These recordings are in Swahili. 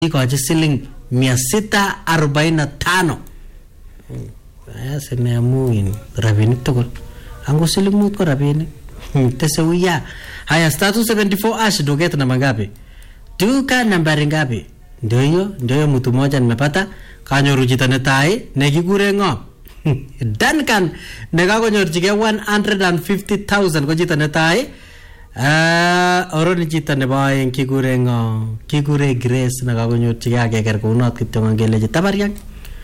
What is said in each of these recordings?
ikochi siling 645. Sine amu rabinik tugul. Ango siling mut ko rabinik. Tese uya. Haya status 74 ash duket namba ngapi? Duka nambari ngapi? Ndio mtu mmoja nimepata kanyoru chito netai nekikure ngo. Duncan nekakonyorchige 150,000 ko chito netai. Oroni chito nebo aeng kikure ngo. Kikure Grace nekakonyorchige akeker kounot kityo ngeleje tabarian.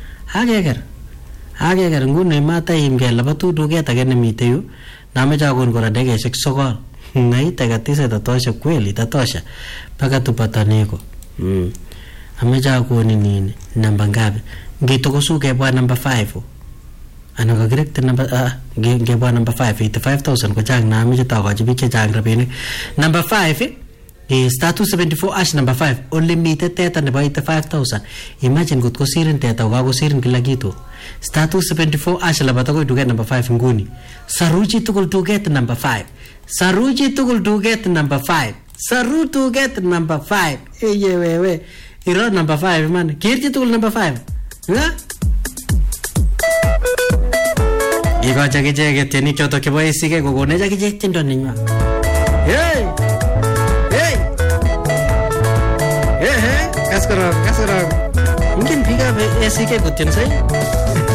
Akeker ngune mataimge labatu duket age nemite yu. Nameche akon kora ndegeshek 9. Naita katisa tatosha kweli tatosha paka tupataneko. Amecha akoni nini namba ngapi? Ngitokosu kebwa namba 5. Ana ka correct namba ngebwa namba 5 85,000 ko chang na amecha takochi bik che chang rabinik. Number 5 status 74 ash number 5 only meet teta nebo 85,000. Imagine kut kosirin teta ukakosirin kila kitu. Status 74 ash labata ko duket number 5 nguni. Saruji tukul duket number 5. Saruji tukul duket number 5. Saru duket number 5. Eye wewe. Iro number 5 man. Kirji tukul number 5. Nga? Iko chake tieni choto kibo isike kokone chake tindo ninywa. Hey! Hey! Kaskara. Ingin piga isike kutien sai.